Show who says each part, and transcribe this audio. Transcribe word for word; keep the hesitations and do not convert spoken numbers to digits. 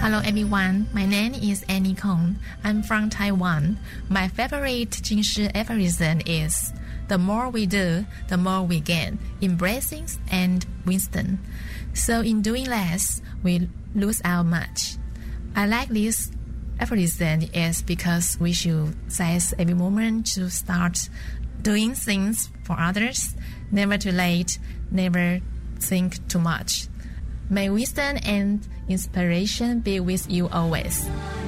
Speaker 1: Hello everyone, my name is Annie Kong. I'm from Taiwan. My favorite Jingshi aphorism is, the more we do, the more we gain, embracing and wisdom. So in doing less, we lose out much. I like this aphorism is because we should seize every moment to start doing things for others. Never too late, never think too much. May wisdom and inspiration be with you always.